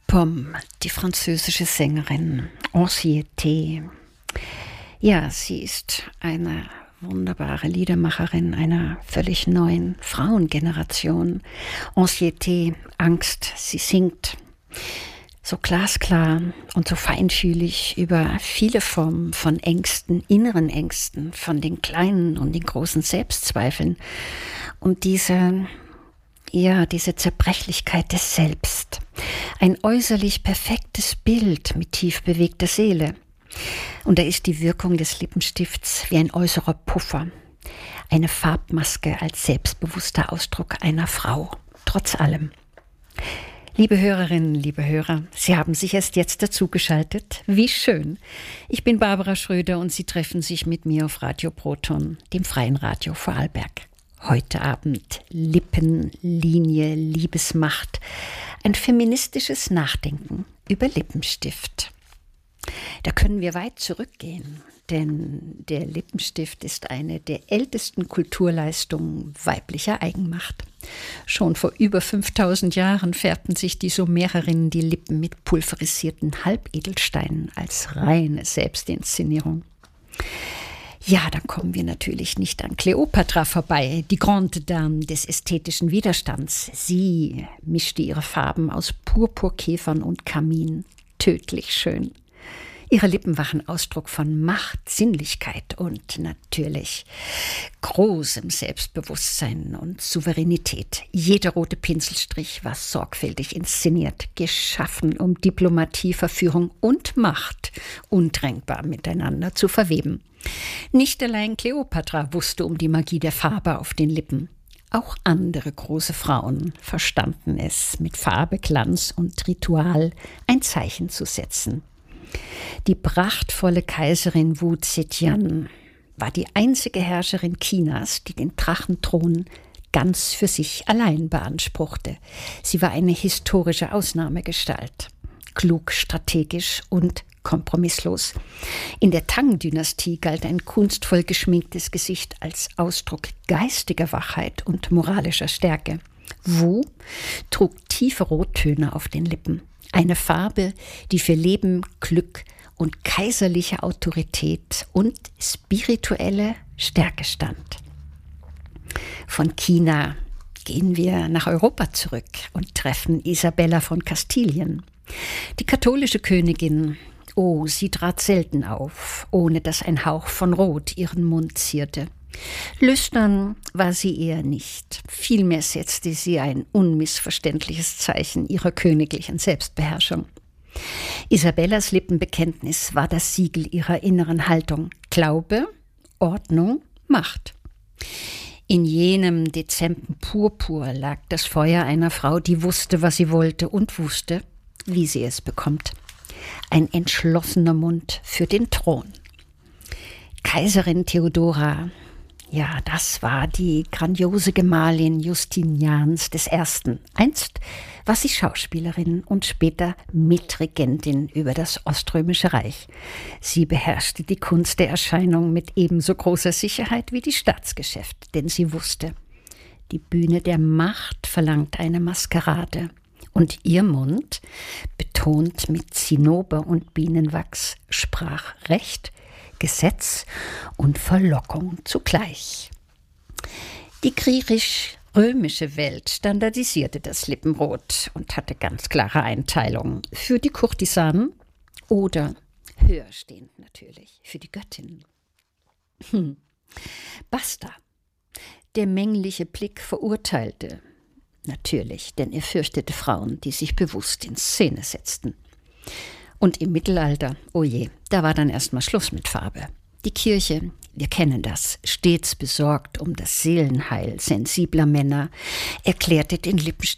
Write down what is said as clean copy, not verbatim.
Pomme, die französische Sängerin Ancietté. Ja, sie ist eine wunderbare Liedermacherin einer völlig neuen Frauengeneration. Ancietté, Angst, sie singt so glasklar und so feinfühlig über viele Formen von Ängsten, inneren Ängsten, von den kleinen und den großen Selbstzweifeln und diese Zerbrechlichkeit des Selbst. Ein äußerlich perfektes Bild mit tief bewegter Seele. Und da ist die Wirkung des Lippenstifts wie ein äußerer Puffer. Eine Farbmaske als selbstbewusster Ausdruck einer Frau. Trotz allem. Liebe Hörerinnen, liebe Hörer, Sie haben sich erst jetzt dazugeschaltet. Wie schön. Ich bin Barbara Schröder und Sie treffen sich mit mir auf Radio Proton, dem freien Radio Vorarlberg. Heute Abend Lippenlinie, Liebesmacht, ein feministisches Nachdenken über Lippenstift. Da können wir weit zurückgehen, denn der Lippenstift ist eine der ältesten Kulturleistungen weiblicher Eigenmacht. Schon vor über 5000 Jahren färbten sich die Sumererinnen die Lippen mit pulverisierten Halbedelsteinen als reine Selbstinszenierung. Ja, dann kommen wir natürlich nicht an Kleopatra vorbei, die Grande Dame des ästhetischen Widerstands. Sie mischte ihre Farben aus Purpurkäfern und Kamin. Tödlich schön. Ihre Lippen waren Ausdruck von Macht, Sinnlichkeit und natürlich großem Selbstbewusstsein und Souveränität. Jeder rote Pinselstrich war sorgfältig inszeniert, geschaffen, um Diplomatie, Verführung und Macht untrennbar miteinander zu verweben. Nicht allein Kleopatra wusste um die Magie der Farbe auf den Lippen. Auch andere große Frauen verstanden es, mit Farbe, Glanz und Ritual ein Zeichen zu setzen. Die prachtvolle Kaiserin Wu Zetian war die einzige Herrscherin Chinas, die den Drachenthron ganz für sich allein beanspruchte. Sie war eine historische Ausnahmegestalt, klug, strategisch und kompromisslos. In der Tang-Dynastie galt ein kunstvoll geschminktes Gesicht als Ausdruck geistiger Wachheit und moralischer Stärke. Wu trug tiefe Rottöne auf den Lippen. Eine Farbe, die für Leben, Glück und kaiserliche Autorität und spirituelle Stärke stand. Von China gehen wir nach Europa zurück und treffen Isabella von Kastilien. Die katholische Königin, sie trat selten auf, ohne dass ein Hauch von Rot ihren Mund zierte. Lüstern war sie eher nicht. Vielmehr setzte sie ein unmissverständliches Zeichen ihrer königlichen Selbstbeherrschung. Isabellas Lippenbekenntnis war das Siegel ihrer inneren Haltung. Glaube, Ordnung, Macht. In jenem dezenten Purpur lag das Feuer einer Frau, die wusste, was sie wollte und wusste, wie sie es bekommt. Ein entschlossener Mund für den Thron. Kaiserin Theodora, ja, das war die grandiose Gemahlin Justinians I. Einst war sie Schauspielerin und später Mitregentin über das Oströmische Reich. Sie beherrschte die Kunst der Erscheinung mit ebenso großer Sicherheit wie die Staatsgeschäfte, denn sie wusste, die Bühne der Macht verlangt eine Maskerade. Und ihr Mund, betont mit Zinnober und Bienenwachs, sprach Recht, Gesetz und Verlockung zugleich. Die griechisch-römische Welt standardisierte das Lippenrot und hatte ganz klare Einteilungen für die Kurtisanen oder höher stehend natürlich für die Göttinnen. Basta. Der männliche Blick verurteilte. Natürlich, denn er fürchtete Frauen, die sich bewusst in Szene setzten. Und im Mittelalter, da war dann erstmal Schluss mit Farbe. Die Kirche, wir kennen das, stets besorgt um das Seelenheil sensibler Männer, erklärte den Lippenstift